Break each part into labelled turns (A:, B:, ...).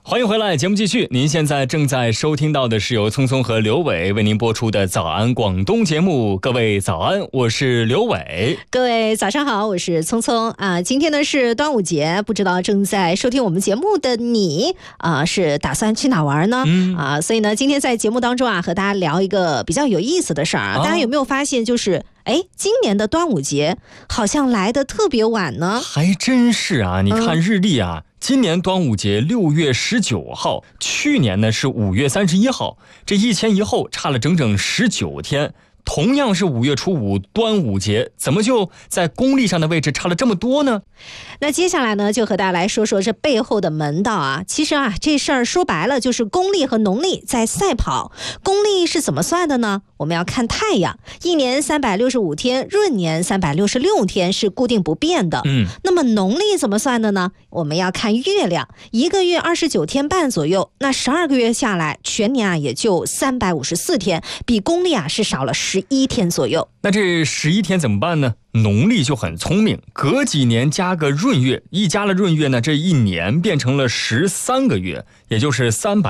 A: 欢迎回来，节目继续。您现在正在收听到的是由聪聪和刘伟为您播出的早安广东节目。各位早安，我是刘伟。
B: 各位早上好，我是聪聪啊。今天呢是端午节，不知道正在收听我们节目的你是打算去哪玩呢？所以呢今天在节目当中和大家聊一个比较有意思的事儿大家有没有发现就是今年的端午节好像来得特别晚呢？
A: 还真是啊，你看日历今年端午节6月19号，去年呢是5月31号，这一前一后差了整整19天。同样是5月初5端午节，怎么就在公历上的位置差了这么多呢？
B: 那接下来呢就和大家来说说这背后的门道其实这事儿说白了就是公历和农历在赛跑。公历是怎么算的呢？我们要看太阳，一年365天，闰年366天是固定不变的。那么农历怎么算的呢？我们要看月亮，一个月29天半左右，那12个月下来，全年也就354天，比公历是少了11天左右。
A: 那这11天怎么办呢？农历就很聪明，隔几年加个闰月，一加了闰月呢，这一年变成了13个月，也就是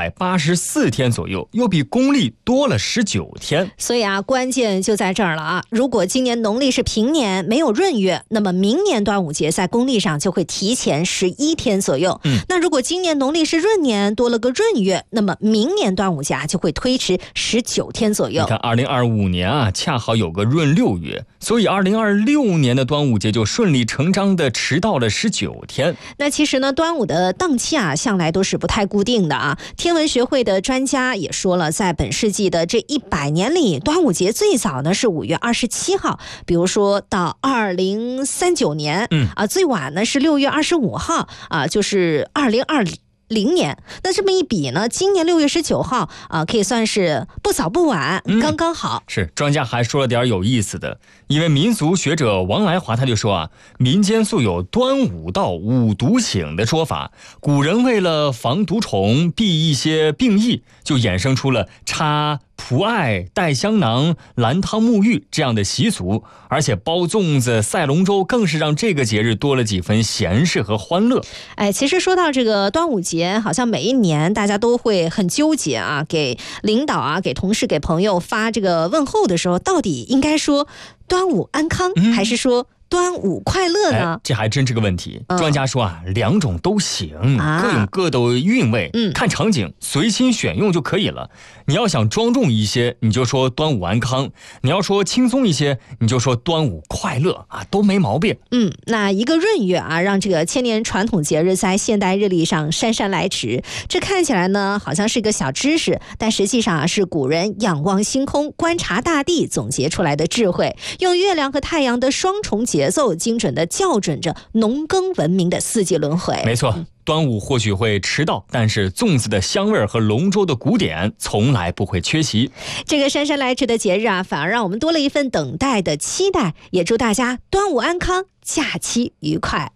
A: 384天左右，又比公历多了19天。
B: 所以关键就在这儿了如果今年农历是平年，没有闰月，那么明年端午节在公历上就会提前11天左右。那如果今年农历是闰年，多了个闰月，那么明年端午节就会推迟19天左右。
A: 你看2025年恰好有个闰6月，所以2026年的端午节就顺理成章的迟到了19天。
B: 那其实呢，端午的档期向来都是不太固定的天文学会的专家也说了，在本世纪的这100年里，端午节最早呢是5月27号，比如说到2039年最晚呢是6月25号就是2020年。那这么一比呢，今年6月19号可以算是不早不晚，刚刚好。
A: 是，专家还说了点有意思的，一位民俗学者王来华他就说民间素有端午到五毒醒的说法，古人为了防毒虫避一些病疫，就衍生出了插蒲艾、带香囊、蓝汤沐浴这样的习俗，而且包粽子、赛龙舟更是让这个节日多了几分闲适和欢乐。
B: 其实说到这个端午节，好像每一年大家都会很纠结给领导给同事、给朋友发这个问候的时候，到底应该说端午安康，还是说端午快乐呢？
A: 这还真是个问题。专家说两种都行，各有各的韵味，看场景随心选用就可以了。你要想庄重一些，你就说端午安康；你要说轻松一些，你就说端午快乐都没毛病。
B: 那一个闰月让这个千年传统节日在现代日历上姗姗来迟。这看起来呢好像是个小知识，但实际上是古人仰望星空、观察大地总结出来的智慧，用月亮和太阳的双重节奏精准地校准着农耕文明的四季轮回。
A: 没错，端午或许会迟到，但是粽子的香味和龙舟的鼓点从来不会缺席。
B: 这个姗姗来迟的节日反而让我们多了一份等待的期待，也祝大家端午安康，假期愉快。